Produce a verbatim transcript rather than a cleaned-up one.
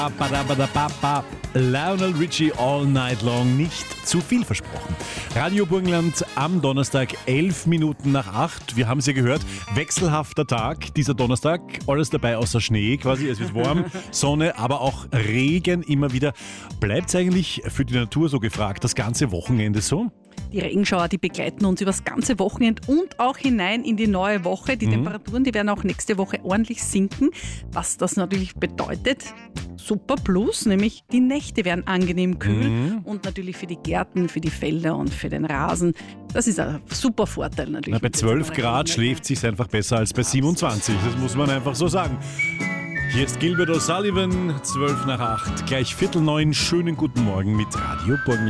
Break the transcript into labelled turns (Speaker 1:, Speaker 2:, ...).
Speaker 1: Ba-da-ba-da-ba-ba. Lionel Richie All Night Long, nicht zu viel versprochen. Radio Burgenland am Donnerstag, elf Minuten nach acht. Wir haben es ja gehört, wechselhafter Tag dieser Donnerstag. Alles dabei außer Schnee quasi, es wird warm, Sonne, aber auch Regen immer wieder. Bleibt es eigentlich für die Natur so gefragt, das ganze Wochenende so?
Speaker 2: Die Regenschauer, die begleiten uns über das ganze Wochenende und auch hinein in die neue Woche. Die mhm. Temperaturen, die werden auch nächste Woche ordentlich sinken. Was das natürlich bedeutet, super Plus, nämlich die Nächte werden angenehm kühl mhm. und natürlich für die Gärten, für die Felder und für den Rasen. Das ist ein super Vorteil natürlich.
Speaker 1: Na, bei zwölf Grad schläft es sich einfach besser als bei siebenundzwanzig. Das muss man einfach so sagen. Hier ist Gilbert O'Sullivan, zwölf nach acht, gleich Viertel neun. Schönen guten Morgen mit Radio Burgenland.